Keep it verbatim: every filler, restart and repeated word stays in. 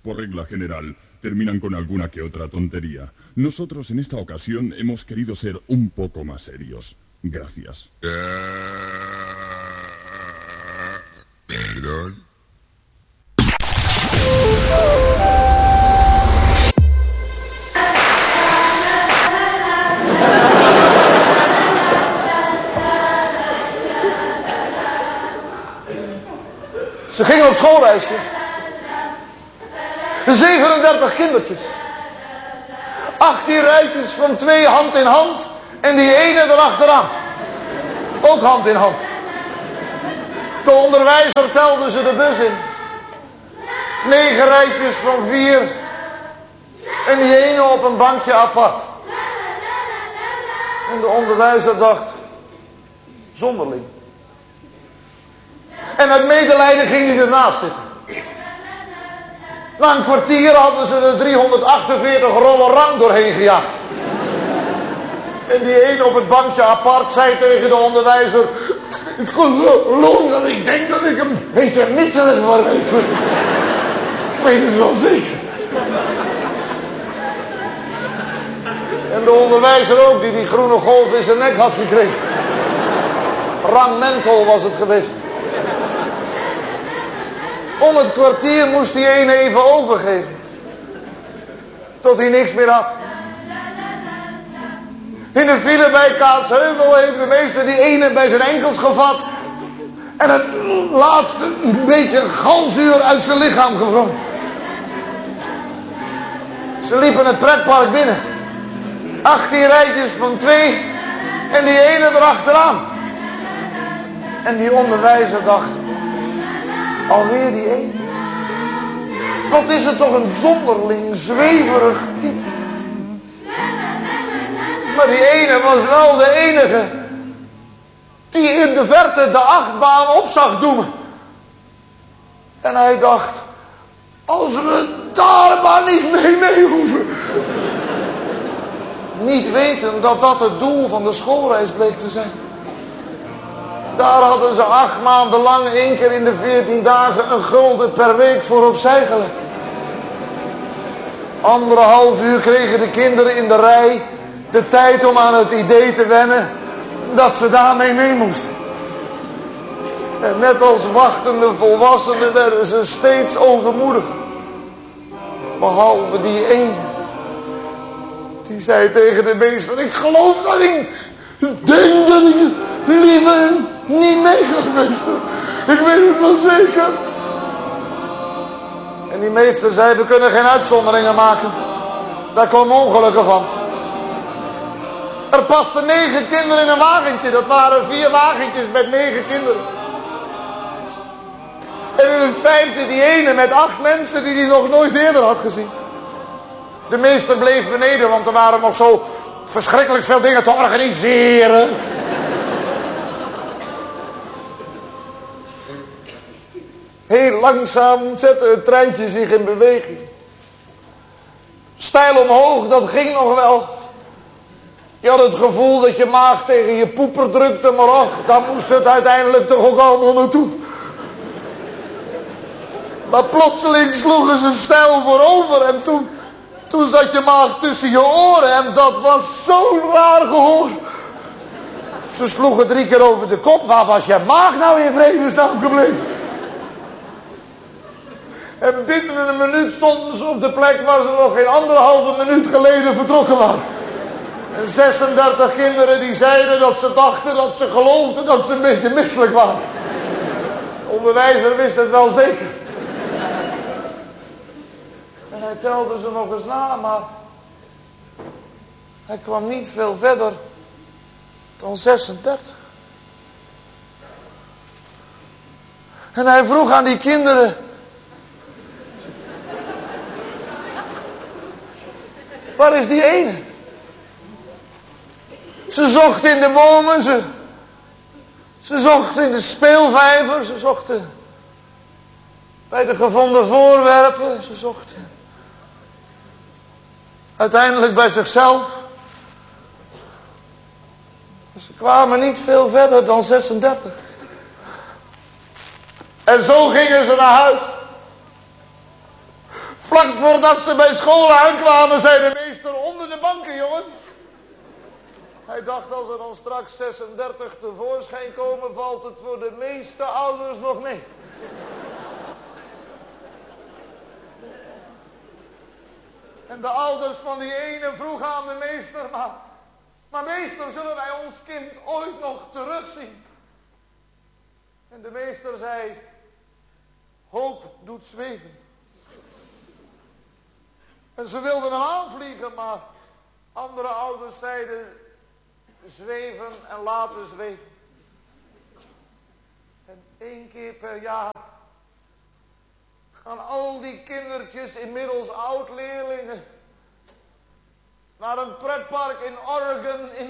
por regla general, terminan con alguna que otra tontería. Nosotros en esta ocasión hemos querido ser un poco más serios. Gracias. Uh, ¿Perdón? Ze gingen op schoolreisje. zevenendertig kindertjes. achttien rijtjes van twee hand in hand. En die ene erachteraan. Ook hand in hand. De onderwijzer telde ze de bus in. Negen rijtjes van vier. En die ene op een bankje apart. En de onderwijzer dacht. Zonderling. En uit medelijden ging hij ernaast zitten. Na een kwartier hadden ze er driehonderdachtenveertig rollen rang doorheen gejaagd. En die een op het bankje apart zei tegen de onderwijzer. Ik geloof dat ik denk dat ik een beetje misselijk word. Ik weet het wel zeker. En de onderwijzer ook, die die groene golf in zijn nek had gekregen. Rang menthol was het geweest. Om het kwartier moest hij een even overgeven. Tot hij niks meer had. In de file bij Kaatsheuvel heeft de meester die ene bij zijn enkels gevat. En het laatste een beetje galzuur uit zijn lichaam gevrongen. Ze liepen het pretpark binnen. achttien rijtjes van twee. En die ene erachteraan. En die onderwijzer dacht. Alweer die ene. Wat is het toch een zonderling, zweverig type. Maar die ene was wel de enige die in de verte de achtbaan op zag doemen. En hij dacht, als we daar maar niet mee mee hoeven. Niet weten dat dat het doel van de schoolreis bleek te zijn. Daar hadden ze acht maanden lang, één keer in de veertien dagen, een gulden per week voor opzij gelegd. Anderhalf uur kregen de kinderen in de rij de tijd om aan het idee te wennen dat ze daarmee mee moesten. En net als wachtende volwassenen werden ze steeds overmoedig. Behalve die ene. Die zei tegen de meester, ik geloof dat ik denk dat ik liever niet mee ga, meester. Ik weet het wel zeker. En die meester zei, we kunnen geen uitzonderingen maken. Daar komen ongelukken van. Er pasten negen kinderen in een wagentje. Dat waren vier wagentjes met negen kinderen. En in het vijfde die ene met acht mensen die hij nog nooit eerder had gezien. De meester bleef beneden, want er waren nog zo verschrikkelijk veel dingen te organiseren. Heel langzaam zette het treintje zich in beweging. Steil omhoog, dat ging nog wel. Je had het gevoel dat je maag tegen je poeper drukte, maar och, daar moest het uiteindelijk toch ook allemaal naartoe. Maar plotseling sloegen ze steil voorover en toen, toen zat je maag tussen je oren en dat was zo'n raar gehoor. Ze sloegen drie keer over de kop, waar was je maag nou in vredesnaam gebleven? En binnen een minuut stonden ze op de plek waar ze nog geen anderhalve minuut geleden vertrokken waren. En zesendertig kinderen die zeiden dat ze dachten, dat ze geloofden dat ze een beetje misselijk waren. De onderwijzer wist het wel zeker. En hij telde ze nog eens na, maar hij kwam niet veel verder dan zesendertig. En hij vroeg aan die kinderen, waar is die ene? Ze zochten in de bomen, ze, ze zochten in de speelvijver, ze zochten bij de gevonden voorwerpen, ze zochten uiteindelijk bij zichzelf. Ze kwamen niet veel verder dan zesendertig. En zo gingen ze naar huis. Vlak voordat ze bij school aankwamen, zei de meester: onder de banken, jongens. Hij dacht, als er dan straks zesendertig tevoorschijn komen, valt het voor de meeste ouders nog mee. En de ouders van die ene vroegen aan de meester: maar, maar meester, zullen wij ons kind ooit nog terugzien? En de meester zei: hoop doet zweven. En ze wilden hem aanvliegen, maar andere ouders zeiden: zweven en laten zweven. En één keer per jaar gaan al die kindertjes, inmiddels oud-leerlingen, naar een pretpark in Oregon in